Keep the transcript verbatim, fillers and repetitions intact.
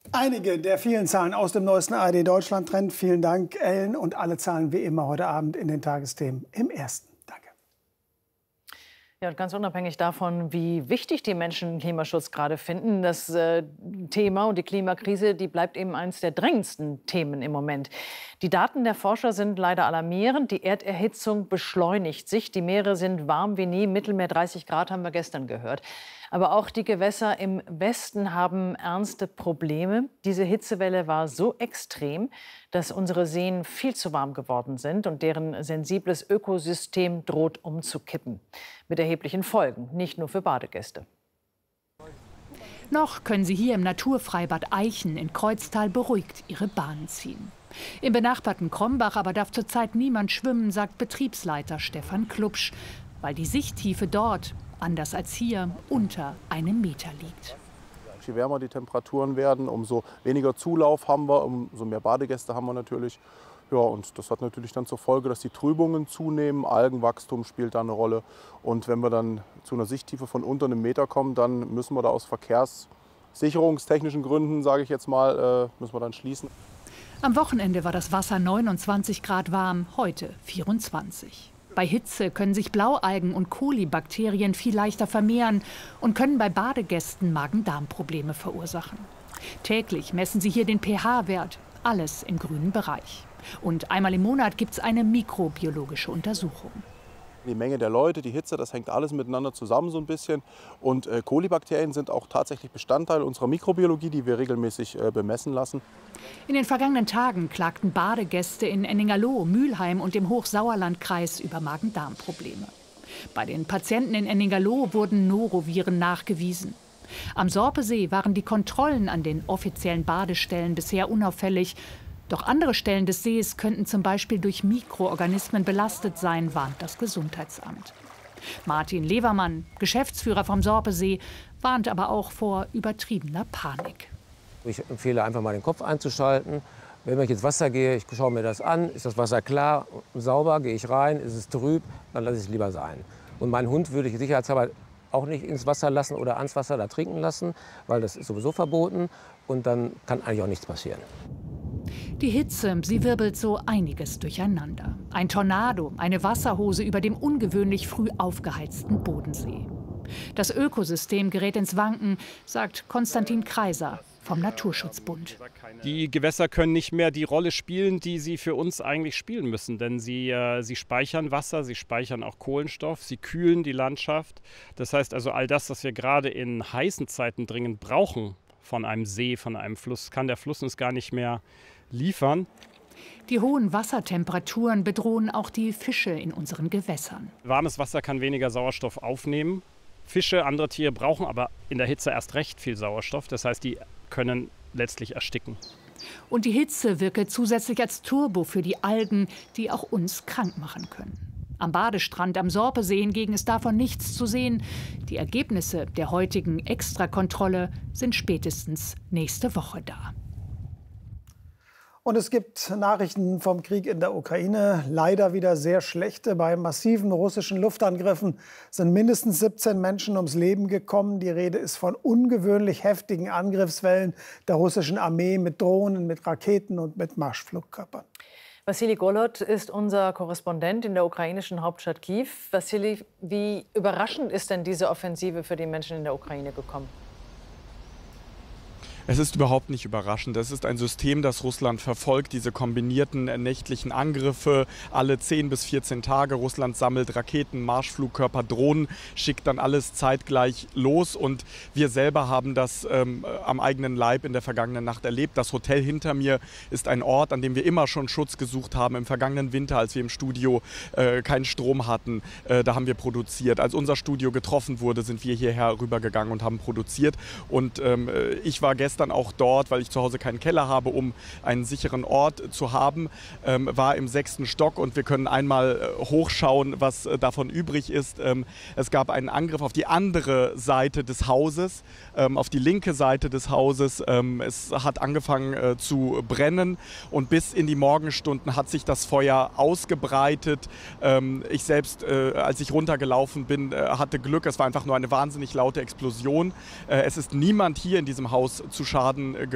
Einige der vielen Zahlen aus dem neuesten A R D Deutschland-Trend. Vielen Dank, Ellen. Und alle Zahlen wie immer heute Abend in den Tagesthemen im Ersten. Danke. Ja, und ganz unabhängig davon, wie wichtig die Menschen Klimaschutz gerade finden, das äh, Thema und die Klimakrise, die bleibt eben eines der drängendsten Themen im Moment. Die Daten der Forscher sind leider alarmierend. Die Erderhitzung beschleunigt sich. Die Meere sind warm wie nie. Mittelmeer dreißig Grad haben wir gestern gehört. Aber auch die Gewässer im Westen haben ernste Probleme. Diese Hitzewelle war so extrem, dass unsere Seen viel zu warm geworden sind und deren sensibles Ökosystem droht umzukippen. Mit erheblichen Folgen, nicht nur für Badegäste. Noch können Sie hier im Naturfreibad Eichen in Kreuztal beruhigt Ihre Bahnen ziehen. Im benachbarten Krombach aber darf zurzeit niemand schwimmen, sagt Betriebsleiter Stefan Klubsch, weil die Sichttiefe dort, anders als hier, unter einem Meter liegt. Je wärmer die Temperaturen werden, umso weniger Zulauf haben wir, umso mehr Badegäste haben wir natürlich. Ja, und das hat natürlich dann zur Folge, dass die Trübungen zunehmen, Algenwachstum spielt da eine Rolle. Und wenn wir dann zu einer Sichttiefe von unter einem Meter kommen, dann müssen wir da aus verkehrssicherungstechnischen Gründen, sage ich jetzt mal, äh, müssen wir dann schließen. Am Wochenende war das Wasser neunundzwanzig Grad warm, heute vierundzwanzig. Bei Hitze können sich Blaualgen und Kolibakterien viel leichter vermehren und können bei Badegästen Magen-Darm-Probleme verursachen. Täglich messen sie hier den pH-Wert, alles im grünen Bereich. Und einmal im Monat gibt es eine mikrobiologische Untersuchung. Die Menge der Leute, die Hitze, das hängt alles miteinander zusammen so ein bisschen. Und äh, Kolibakterien sind auch tatsächlich Bestandteil unserer Mikrobiologie, die wir regelmäßig äh, bemessen lassen. In den vergangenen Tagen klagten Badegäste in Enningerloh, Mülheim und im Hochsauerlandkreis über Magen-Darm-Probleme. Bei den Patienten in Enningerloh wurden Noroviren nachgewiesen. Am Sorpesee waren die Kontrollen an den offiziellen Badestellen bisher unauffällig. Doch andere Stellen des Sees könnten zum Beispiel durch Mikroorganismen belastet sein, warnt das Gesundheitsamt. Martin Levermann, Geschäftsführer vom Sorpesee, warnt aber auch vor übertriebener Panik. Ich empfehle einfach mal den Kopf einzuschalten. Wenn ich ins Wasser gehe, ich schaue mir das an, ist das Wasser klar und sauber, gehe ich rein, ist es trüb, dann lasse ich es lieber sein. Und meinen Hund würde ich sicherheitshalber auch nicht ins Wasser lassen oder ans Wasser da trinken lassen, weil das ist sowieso verboten und dann kann eigentlich auch nichts passieren. Die Hitze, sie wirbelt so einiges durcheinander. Ein Tornado, eine Wasserhose über dem ungewöhnlich früh aufgeheizten Bodensee. Das Ökosystem gerät ins Wanken, sagt Konstantin Kreiser vom Naturschutzbund. Die Gewässer können nicht mehr die Rolle spielen, die sie für uns eigentlich spielen müssen. Denn sie, äh, sie speichern Wasser, sie speichern auch Kohlenstoff, sie kühlen die Landschaft. Das heißt also, all das, was wir gerade in heißen Zeiten dringend brauchen von einem See, von einem Fluss, kann der Fluss uns gar nicht mehr liefern. Die hohen Wassertemperaturen bedrohen auch die Fische in unseren Gewässern. Warmes Wasser kann weniger Sauerstoff aufnehmen. Fische, andere Tiere brauchen aber in der Hitze erst recht viel Sauerstoff. Das heißt, die können letztlich ersticken. Und die Hitze wirke zusätzlich als Turbo für die Algen, die auch uns krank machen können. Am Badestrand am Sorpesee hingegen ist davon nichts zu sehen. Die Ergebnisse der heutigen Extrakontrolle sind spätestens nächste Woche da. Und es gibt Nachrichten vom Krieg in der Ukraine, leider wieder sehr schlechte. Bei massiven russischen Luftangriffen sind mindestens siebzehn Menschen ums Leben gekommen. Die Rede ist von ungewöhnlich heftigen Angriffswellen der russischen Armee mit Drohnen, mit Raketen und mit Marschflugkörpern. Wassili Golod ist unser Korrespondent in der ukrainischen Hauptstadt Kiew. Wassili, wie überraschend ist denn diese Offensive für die Menschen in der Ukraine gekommen? Es ist überhaupt nicht überraschend. Es ist ein System, das Russland verfolgt, diese kombinierten nächtlichen Angriffe alle zehn bis vierzehn Tage. Russland sammelt Raketen, Marschflugkörper, Drohnen, schickt dann alles zeitgleich los. Und wir selber haben das ähm, am eigenen Leib in der vergangenen Nacht erlebt. Das Hotel hinter mir ist ein Ort, an dem wir immer schon Schutz gesucht haben. Im vergangenen Winter, als wir im Studio äh, keinen Strom hatten, äh, da haben wir produziert. Als unser Studio getroffen wurde, sind wir hierher rübergegangen und haben produziert. Und ähm, ich war gestern dann auch dort, weil ich zu Hause keinen Keller habe, um einen sicheren Ort zu haben, ähm, war im sechsten Stock und wir können einmal äh, hochschauen, was äh, davon übrig ist. Ähm, es gab einen Angriff auf die andere Seite des Hauses, ähm, auf die linke Seite des Hauses. Ähm, es hat angefangen äh, zu brennen und bis in die Morgenstunden hat sich das Feuer ausgebreitet. Ähm, ich selbst, äh, als ich runtergelaufen bin, äh, hatte Glück. Es war einfach nur eine wahnsinnig laute Explosion. Äh, es ist niemand hier in diesem Haus zu Schaden gekommen.